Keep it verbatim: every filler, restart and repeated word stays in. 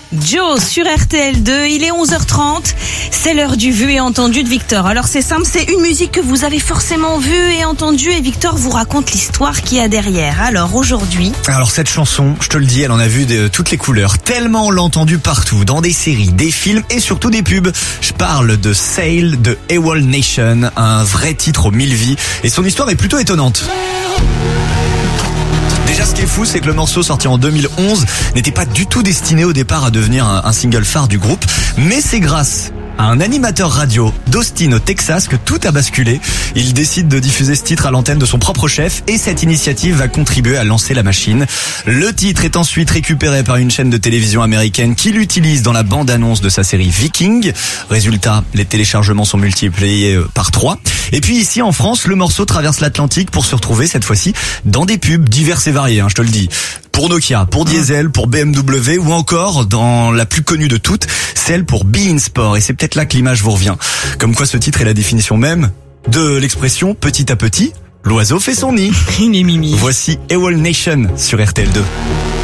Joe sur R T L deux, il est onze heures trente, c'est l'heure du vu et entendu de Victor. Alors c'est simple, c'est une musique que vous avez forcément vue et entendue et Victor vous raconte l'histoire qu'il y a derrière. Alors aujourd'hui... Alors cette chanson, je te le dis, elle en a vu de toutes les couleurs, tellement on l'a entendue partout, dans des séries, des films et surtout des pubs. Je parle de Sail de AWOL Nation, un vrai titre aux mille vies et son histoire est plutôt étonnante. Déjà, ce qui est fou, c'est que le morceau sorti en deux mille onze n'était pas du tout destiné au départ à devenir un, un single phare du groupe, mais c'est grâce à un animateur radio d'Austin au Texas que tout a basculé. Il décide de diffuser ce titre à l'antenne de son propre chef et cette initiative va contribuer à lancer la machine. Le titre est ensuite récupéré par une chaîne de télévision américaine qui l'utilise dans la bande-annonce de sa série Viking. Résultat, les téléchargements sont multipliés par trois. Et puis ici en France, le morceau traverse l'Atlantique pour se retrouver cette fois-ci dans des pubs diverses et variées, hein, je te le dis. Pour Nokia, pour Diesel, pour B M W ou encore, dans la plus connue de toutes, celle pour beIN Sport. Et c'est peut-être là que l'image vous revient. Comme quoi ce titre est la définition même de l'expression petit à petit, l'oiseau fait son nid. Il est mimi. Voici AWOL Nation sur R T L deux.